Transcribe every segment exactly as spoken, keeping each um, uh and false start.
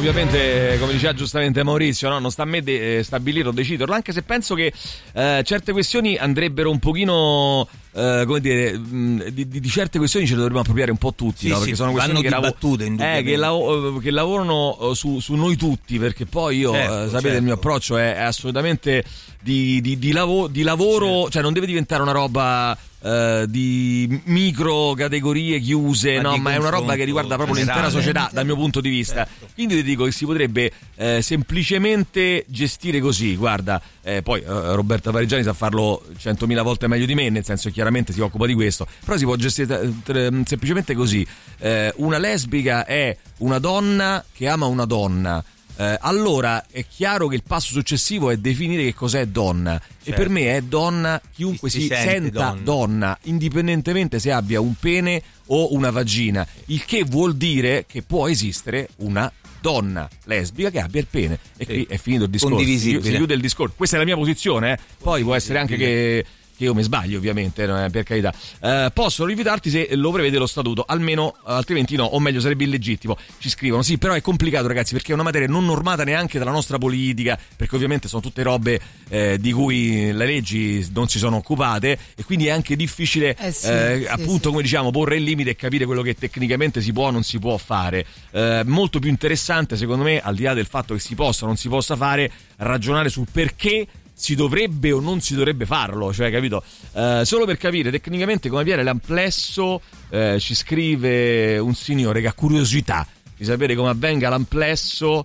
ovviamente, come diceva giustamente Maurizio, no? Non sta a me de- stabilire o deciderlo, anche se penso che eh, certe questioni andrebbero un pochino eh, come dire, mh, di, di certe questioni ce le dovremmo appropriare un po' tutti, sì, no? Perché sì, sono questioni che, lavo- eh, che, lav- che lavorano su, su noi tutti, perché poi io certo, eh, sapete certo. il mio approccio è, è assolutamente di, di, di, lavo- di lavoro, certo. Cioè non deve diventare una roba Uh, di micro categorie chiuse, ma no, ma è una roba che riguarda proprio generale, l'intera società dal mio punto di vista. Certo. Quindi ti dico che si potrebbe eh, semplicemente gestire così. Guarda, eh, poi eh, Roberta Parigiani sa farlo centomila volte meglio di me, nel senso che chiaramente si occupa di questo, però si può gestire eh, tre, semplicemente così. Eh, una lesbica è una donna che ama una donna. Eh, allora è chiaro che il passo successivo è definire che cos'è donna, certo. E per me è donna chiunque si, si senta donna. donna, indipendentemente se abbia un pene o una vagina, il che vuol dire che può esistere una donna lesbica che abbia il pene, e sì. Qui è finito il discorso, si chiude il discorso. Questa è la mia posizione, eh. Poi può essere anche che che io mi sbaglio, ovviamente, eh, per carità. Eh, possono rifiutarti se lo prevede lo statuto, almeno, altrimenti no, o meglio sarebbe illegittimo. Ci scrivono, sì, però è complicato, ragazzi, perché è una materia non normata neanche dalla nostra politica, perché ovviamente sono tutte robe eh, di cui le leggi non si sono occupate, e quindi è anche difficile eh sì, eh, sì, appunto sì. Come diciamo, porre il limite e capire quello che tecnicamente si può o non si può fare. Eh, molto più interessante, secondo me, al di là del fatto che si possa o non si possa fare, ragionare sul perché si dovrebbe o non si dovrebbe farlo, cioè, capito? Uh, solo per capire tecnicamente come avviene l'amplesso, uh, ci scrive un signore che ha curiosità di sapere come avvenga l'amplesso,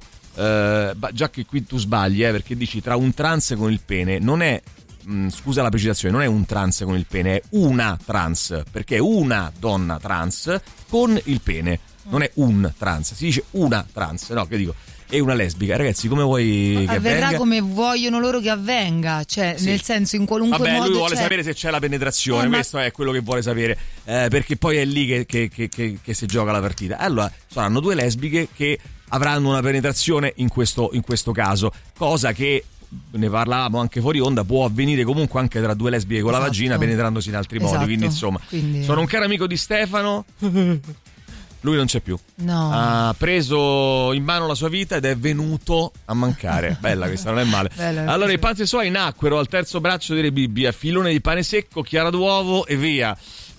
uh, già che qui tu sbagli, eh, perché dici tra un trans con il pene, non è, mh, scusa la precisazione, non è un trans con il pene, è una trans, perché è una donna trans con il pene, non è un trans, si dice una trans, no, che dico? E una lesbica, ragazzi, come vuoi che avverrà avvenga? Come vogliono loro che avvenga, cioè sì. Nel senso, in qualunque Vabbè, modo. Lui vuole cioè... sapere se c'è la penetrazione, eh, ma... questo è quello che vuole sapere, eh, perché poi è lì che, che, che, che, che si gioca la partita. Allora, saranno due lesbiche che avranno una penetrazione in questo, in questo caso, cosa che, ne parlavamo anche fuori onda, può avvenire comunque anche tra due lesbiche con esatto. La vagina penetrandosi in altri esatto. modi, quindi insomma, quindi... sono un caro amico di Stefano. Lui non c'è più, no. Ha preso in mano la sua vita ed è venuto a mancare. Bella questa, non è male. Bella, allora i pansessuali nacquero al terzo braccio delle Bibbie, filone di pane secco, chiara d'uovo e via.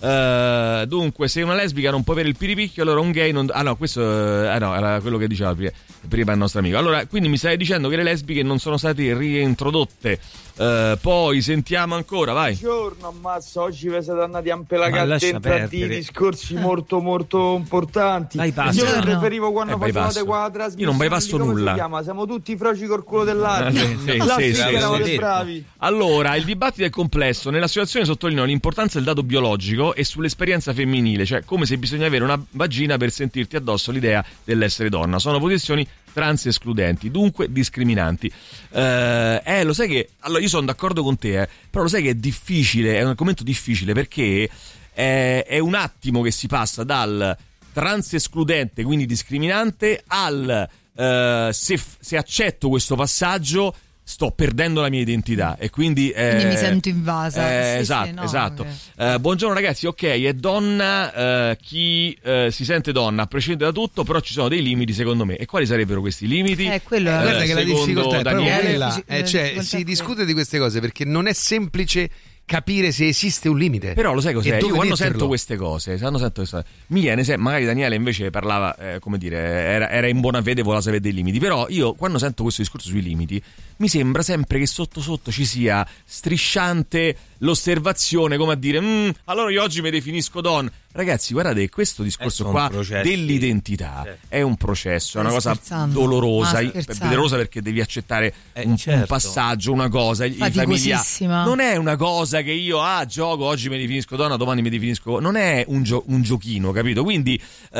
Uh, dunque, se una lesbica non può avere il piripicchio, allora un gay non... Ah no, questo eh, no, era quello che diceva prima, prima il nostro amico. Allora, quindi mi stai dicendo che le lesbiche non sono state reintrodotte. Uh, poi sentiamo ancora, vai. Buongiorno, ammazza, oggi vi siete andati a impelagare dentro a di discorsi molto molto importanti. Bypass. Io preferivo quando eh, facevate qua la trasmissione. Io non bypasso nulla. Si chiama? Siamo tutti froci col culo dell'altro. sì, sì, là sì, sì, sì, che eravate sì. bravi. Allora, il dibattito è complesso. Nella situazione sottolineo l'importanza del dato biologico e sull'esperienza femminile, cioè come se bisogna avere una vagina per sentirti addosso l'idea dell'essere donna. Sono posizioni trans escludenti, dunque discriminanti. Eh, eh lo sai che allora io sono d'accordo con te, eh, però lo sai che è difficile, è un argomento difficile perché è, è un attimo che si passa dal trans escludente, quindi discriminante, al eh, se, se accetto questo passaggio sto perdendo la mia identità e quindi, eh, quindi mi sento invasa. Eh, sì, esatto, sì, no, esatto. okay. Eh, buongiorno ragazzi, ok, è donna eh, chi eh, si sente donna a prescindere da tutto, però ci sono dei limiti secondo me. E quali sarebbero questi limiti? Eh, quello eh, guarda che la difficoltà è proprio quella, eh, eh, cioè, si discute di queste cose perché non è semplice capire se esiste un limite. Però lo sai cos'è? Io quando metterlo? sento queste cose, quando sento queste, mi viene se magari Daniele invece parlava, eh, come dire, era, era in buona fede, voleva sapere dei limiti. Però io quando sento questo discorso sui limiti mi sembra sempre che sotto sotto ci sia strisciante l'osservazione, come a dire allora io oggi mi definisco donna. Ragazzi, guardate, questo discorso qua processo, dell'identità certo. è un processo, è una cosa scherzando. dolorosa, Ma dolorosa perché devi accettare eh, un, certo. un passaggio, una cosa, i familiari. Non è una cosa che io ah gioco, oggi mi definisco donna, domani mi definisco, non è un, gio- un giochino, capito? Quindi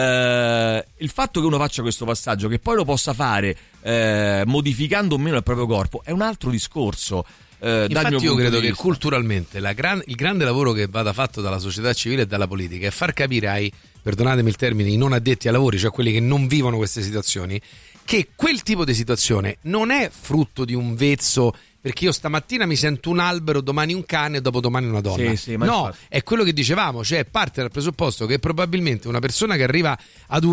eh, il fatto che uno faccia questo passaggio, che poi lo possa fare eh, modificando o meno il proprio corpo, è un altro discorso. Eh, Infatti io credo che vista. culturalmente la gran, il grande lavoro che vada fatto dalla società civile e dalla politica è far capire ai, perdonatemi il termine, i non addetti ai lavori, cioè quelli che non vivono queste situazioni, che quel tipo di situazione non è frutto di un vezzo perché io stamattina mi sento un albero, domani un cane e dopodomani una donna. Sì, sì, ma no, è quello che dicevamo, cioè parte dal presupposto che probabilmente una persona che arriva ad una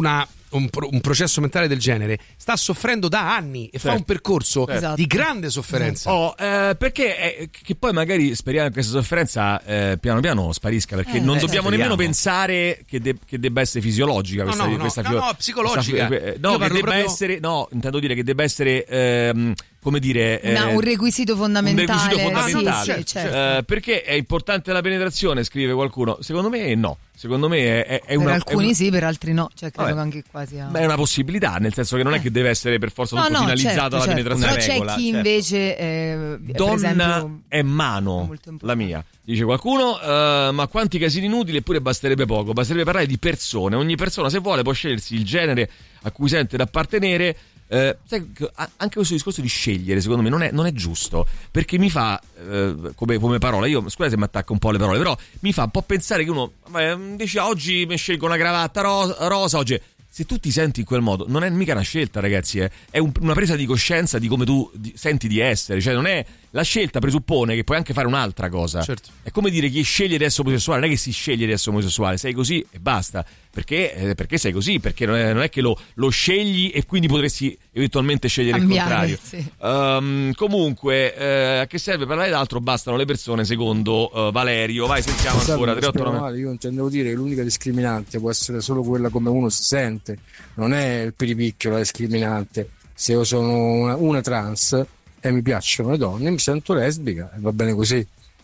un, un processo mentale del genere sta soffrendo da anni e certo. fa un percorso certo. di grande sofferenza. Oh, eh, perché eh, che poi magari speriamo che questa sofferenza eh, piano piano sparisca, perché eh, non beh, dobbiamo speriamo. nemmeno pensare che, de- che debba essere fisiologica questa, no, no, questa no, fio- no, no, psicologica. Questa, no, che debba proprio... essere no, intendo dire che debba essere ehm, come dire Una, eh, un requisito fondamentale, un requisito fondamentale ah, no, certo. eh, perché è importante la penetrazione, scrive qualcuno. Secondo me no, secondo me è, è, è per una, alcuni è una... sì, per altri no, cioè credo Vabbè. che anche qua sia Beh, è una possibilità, nel senso che non è che deve essere per forza no, tutto no, finalizzato certo, alla certo. penetrazione. Però c'è regola, chi certo. invece eh, donna per esempio, è mano la mia, dice qualcuno, uh, ma quanti casini inutili, eppure basterebbe poco, basterebbe parlare di persone. Ogni persona, se vuole, può scegliersi il genere a cui sente da appartenere. Eh, anche questo discorso di scegliere secondo me non è, non è giusto, perché mi fa eh, come, come parola, io scusate se mi attacco un po' alle parole, però mi fa un po' pensare che uno vabbè, dice oggi mi scelgo una cravatta rosa, rosa oggi. Se tu ti senti in quel modo, non è mica una scelta, ragazzi, eh. È un, una presa di coscienza di come tu di, senti di essere. Cioè, non è la scelta, presuppone che puoi anche fare un'altra cosa. Certo. È come dire chi sceglie di essere omosessuale, non è che si sceglie di essere omosessuale, sei così e basta. Perché, eh, perché sei così? Perché non è, non è che lo, lo scegli e quindi potresti eventualmente scegliere cambiare, il contrario. Sì. Um, comunque, eh, a che serve parlare d'altro? Bastano le persone, secondo uh, Valerio. Vai, sentiamo ancora. tre otto nove Io intendevo dire che l'unica discriminante può essere solo quella come uno si sente, non è il piripicchio la discriminante. Se io sono una, una trans e mi piacciono le donne, mi sento lesbica e va bene così.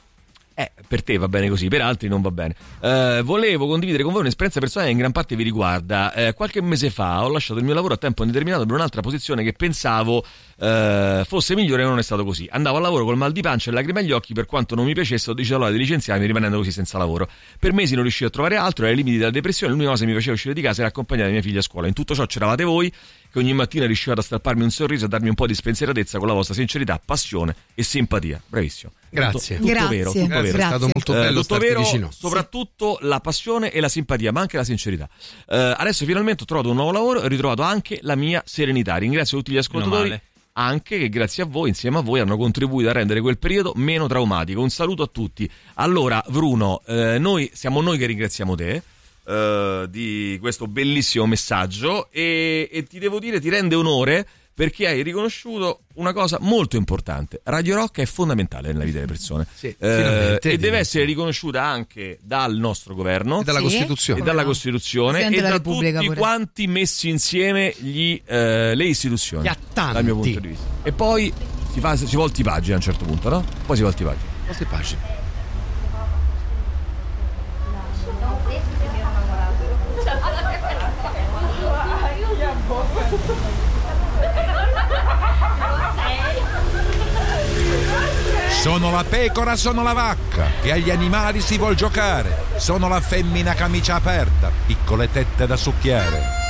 Eh, per te va bene così, per altri non va bene. Eh, volevo condividere con voi un'esperienza personale che in gran parte vi riguarda. Eh, qualche mese fa ho lasciato il mio lavoro a tempo indeterminato per un'altra posizione che pensavo eh, fosse migliore, e non è stato così. Andavo al lavoro col mal di pancia e lacrime agli occhi, per quanto non mi piacesse ho deciso allora di licenziarmi, rimanendo così senza lavoro. Per mesi non riuscivo a trovare altro, era ai limiti della depressione, l'unica cosa che mi faceva uscire di casa era accompagnare mia figlia a scuola. In tutto ciò c'eravate voi, che ogni mattina riuscivate a strapparmi un sorriso e a darmi un po' di spensieratezza con la vostra sincerità, passione e simpatia. Bravissimo. Grazie. Tutto, tutto Grazie. vero, tutto Grazie. vero. È stato molto bello eh, tutto starti vero, vicino. soprattutto sì. La passione e la simpatia, ma anche la sincerità. Eh, adesso finalmente ho trovato un nuovo lavoro e ho ritrovato anche la mia serenità. Ringrazio tutti gli ascoltatori, anche che grazie a voi, insieme a voi, hanno contribuito a rendere quel periodo meno traumatico. Un saluto a tutti. Allora, Bruno, eh, noi siamo noi che ringraziamo te Uh, di questo bellissimo messaggio e, e ti devo dire, ti rende onore perché hai riconosciuto una cosa molto importante. Radio Rock è fondamentale nella vita delle persone, sì, eh, e deve essere riconosciuta anche dal nostro governo e dalla sì, Costituzione, e dalla Costituzione e da tutti pure. Quanti messi insieme gli, eh, le istituzioni, dal mio punto di vista. E poi si, fa, si volti pagina a un certo punto, no? Poi si volti pagina. Volti pagina. Sono la pecora, sono la vacca, che agli animali si vuol giocare. Sono la femmina camicia aperta, piccole tette da succhiare.